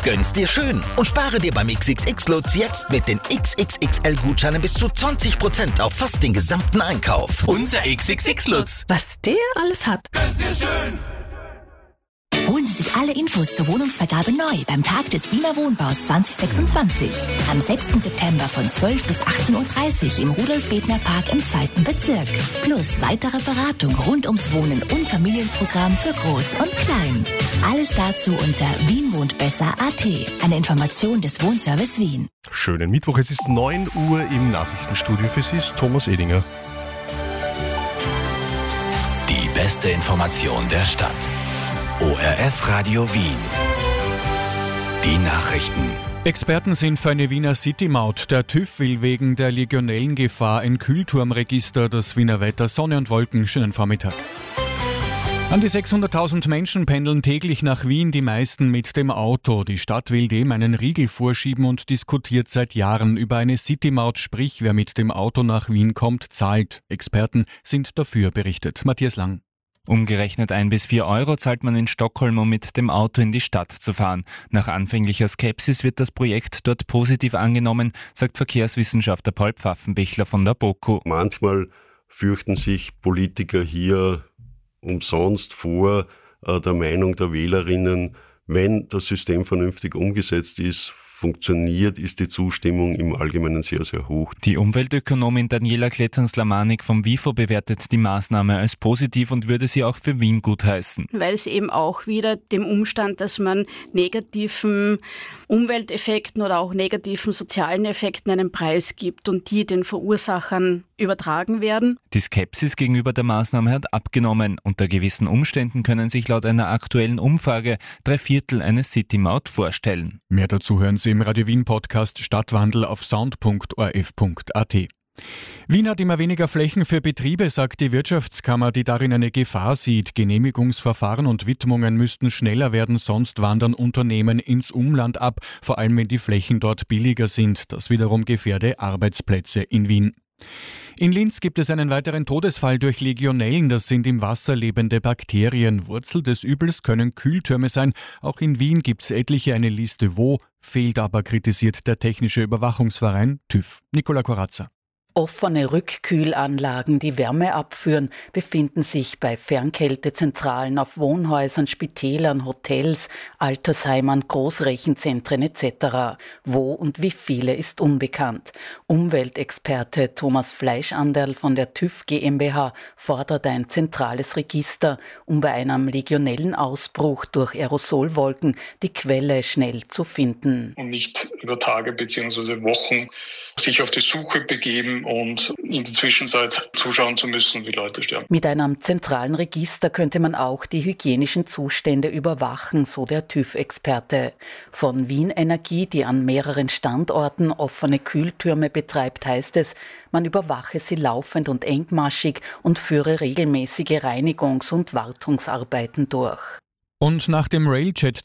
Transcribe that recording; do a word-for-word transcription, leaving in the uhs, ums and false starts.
Gönn's dir schön und spare dir beim X X X-Lutz jetzt mit den X X X L-Gutscheinen bis zu zwanzig Prozent auf fast den gesamten Einkauf. Unser X X X-Lutz. Was der alles hat. Gönn's dir schön. Holen Sie sich alle Infos zur Wohnungsvergabe neu beim Tag des Wiener Wohnbaus zwanzig sechsundzwanzig. Am sechsten September von zwölf bis achtzehn Uhr dreißig im Rudolf-Bethner-Park im zweiten Bezirk. Plus weitere Beratung rund ums Wohnen und Familienprogramm für Groß und Klein. Alles dazu unter wien wohnt besser punkt a t. Eine Information des Wohnservice Wien. Schönen Mittwoch, es ist neun Uhr im Nachrichtenstudio. Für Sie ist Thomas Edinger. Die beste Information der Stadt. O R F Radio Wien. Die Nachrichten. Experten sind für eine Wiener City-Maut. Der TÜV will wegen der Legionellengefahr ein Kühlturmregister. Das Wiener Wetter, Sonne und Wolken. Schönen Vormittag. An die sechshunderttausend Menschen pendeln täglich nach Wien, die meisten mit dem Auto. Die Stadt will dem einen Riegel vorschieben und diskutiert seit Jahren über eine City-Maut, sprich wer mit dem Auto nach Wien kommt, zahlt. Experten sind dafür, berichtet Matthias Lang. Umgerechnet ein bis vier Euro zahlt man in Stockholm, um mit dem Auto in die Stadt zu fahren. Nach anfänglicher Skepsis wird das Projekt dort positiv angenommen, sagt Verkehrswissenschaftler Paul Pfaffenbichler von der BOKU. Manchmal fürchten sich Politiker hier umsonst vor äh, der Meinung der Wählerinnen. Wenn das System vernünftig umgesetzt ist, funktioniert, ist die Zustimmung im Allgemeinen sehr, sehr hoch. Die Umweltökonomin Daniela Klettern-Slamanik vom WIFO bewertet die Maßnahme als positiv und würde sie auch für Wien gutheißen. Weil es eben auch wieder dem Umstand, dass man negativen Umwelteffekten oder auch negativen sozialen Effekten einen Preis gibt und die den Verursachern übertragen werden. Die Skepsis gegenüber der Maßnahme hat abgenommen. Unter gewissen Umständen können sich laut einer aktuellen Umfrage drei Viertel eine City-Maut vorstellen. Mehr dazu hören Sie im Radio Wien Podcast Stadtwandel auf sound punkt o r f punkt a t. Wien hat immer weniger Flächen für Betriebe, sagt die Wirtschaftskammer, die darin eine Gefahr sieht. Genehmigungsverfahren und Widmungen müssten schneller werden, sonst wandern Unternehmen ins Umland ab, vor allem wenn die Flächen dort billiger sind. Das wiederum gefährde Arbeitsplätze in Wien. In Linz gibt es einen weiteren Todesfall durch Legionellen. Das sind im Wasser lebende Bakterien. Wurzel des Übels können Kühltürme sein. Auch in Wien gibt es etliche, eine Liste wo, fehlt aber, kritisiert der Technische Überwachungsverein TÜV. Nicola Corazza. Offene Rückkühlanlagen, die Wärme abführen, befinden sich bei Fernkältezentralen auf Wohnhäusern, Spitälern, Hotels, Altersheimen, Großrechenzentren et cetera. Wo und wie viele ist unbekannt. Umweltexperte Thomas Fleischanderl von der TÜV GmbH fordert ein zentrales Register, um bei einem Legionellenausbruch durch Aerosolwolken die Quelle schnell zu finden. Und nicht über Tage bzw. Wochen sich auf die Suche begeben und in der Zwischenzeit zuschauen zu müssen, wie Leute sterben. Mit einem zentralen Register könnte man auch die hygienischen Zustände überwachen, so der TÜV-Experte. Von Wien Energie, die an mehreren Standorten offene Kühltürme betreibt, heißt es, man überwache sie laufend und engmaschig und führe regelmäßige Reinigungs- und Wartungsarbeiten durch. Und nach dem Railjet